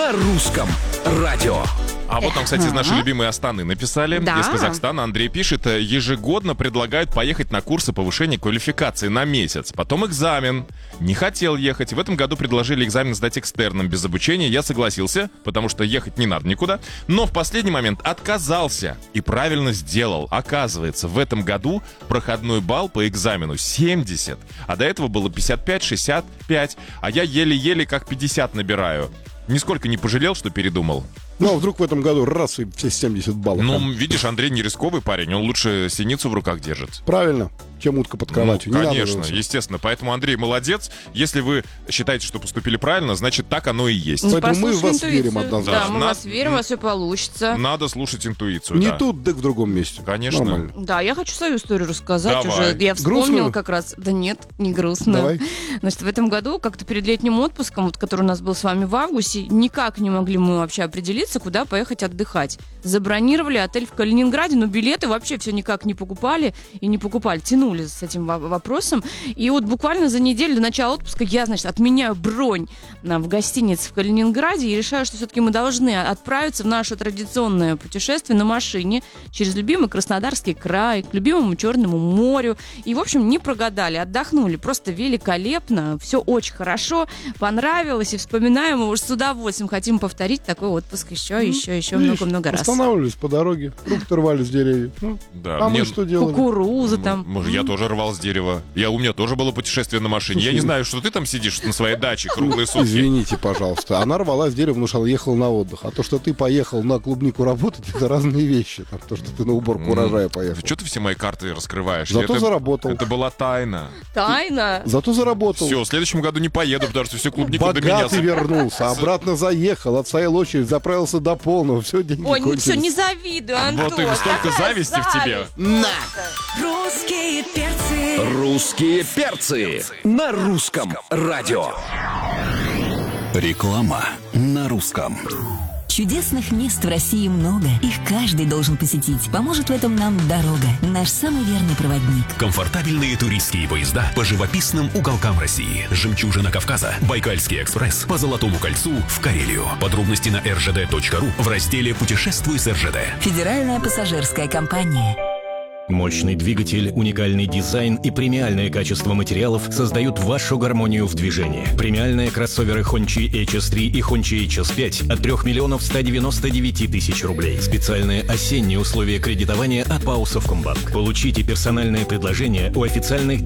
на русском радио. А вот нам, кстати, из нашей любимой Астаны написали, Да. из Казахстана. Андрей пишет, ежегодно предлагают поехать на курсы повышения квалификации на месяц. Потом экзамен. Не хотел ехать. В этом году предложили экзамен сдать экстерном без обучения. Я согласился, потому что ехать не надо никуда. Но в последний момент отказался. И правильно сделал. Оказывается, в этом году проходной балл по экзамену 70. А до этого было 55-65. А я еле-еле как 50 набираю. Нисколько не пожалел, что передумал. Ну, а вдруг в этом году раз и все 70 баллов. Ну, видишь, Андрей не рисковый парень, он лучше синицу в руках держит. Правильно, чем утка под кроватью. Ну, Не конечно, надо естественно. Поэтому, Андрей, молодец. Если вы считаете, что поступили правильно, значит, так оно и есть. Поэтому мы в Послушай вас верим интуицию. однозначно. Да, мы в Да, вас верим, у вас все получится. Надо слушать интуицию, Не да. тут, так в другом месте. Конечно. Нормально. Да, я хочу свою историю рассказать Давай. уже. Я вспомнила Грустную? как раз. Да нет, не грустно. Давай. Значит, в этом году, как-то перед летним отпуском, вот, который у нас был с вами в августе, никак не могли мы вообще определиться, куда поехать отдыхать. Забронировали отель в Калининграде, но билеты вообще все никак не покупали и не покупали. Тянули с этим вопросом. И вот буквально за неделю до начала отпуска я, значит, отменяю бронь в гостинице в Калининграде и решаю, что все-таки мы должны отправиться в наше традиционное путешествие на машине через любимый Краснодарский край, к любимому Черному морю. И, в общем, не прогадали, отдохнули. Просто великолепно, все очень хорошо, понравилось. И вспоминаем его с удовольствием. Хотим повторить такой отпуск еще много-много раз. Останавливались по дороге, фрукты рвали с деревьев. Ну, Да, а мне- мы что делали? Кукуруза там. Может, я тоже рвал с дерева. У меня тоже было путешествие на машине. Я не знаю, что ты там сидишь на своей даче круглые сутки. Извините, пожалуйста. Она рвала с дерева, потому что она ехала на отдых. А то, что ты поехал на клубнику работать, это разные вещи. Там, то, что ты на уборку урожая поехал. Что ты все мои карты раскрываешь? Зато заработал. Это была тайна. Тайна. Зато заработал. Все, в следующем году не поеду, потому что всю клубнику до меня... Богатый вернулся, обратно заехал, отстоял очередь, заправился до полного. Все, деньги Ой, кончились. все, не завидую, Антон. Вот и столько Какая зависти в тебе. зависть? Русские перцы на русском радио. Реклама на русском. Чудесных мест в России много. Их каждый должен посетить. Поможет в этом нам дорога. Наш самый верный проводник. Комфортабельные туристские поезда по живописным уголкам России. «Жемчужина Кавказа», «Байкальский экспресс» по Золотому кольцу в Карелию. Подробности на rgd.ru в разделе «Путешествуй с РЖД». Федеральная пассажирская компания. Мощный двигатель, уникальный дизайн и премиальное качество материалов создают вашу гармонию в движении. Премиальные кроссоверы Hongqi HS3 и Hongqi HS5 от 3 миллионов 199 тысяч рублей. Специальные осенние условия кредитования от ПАО «Совкомбанк». Получите персональное предложение у официальных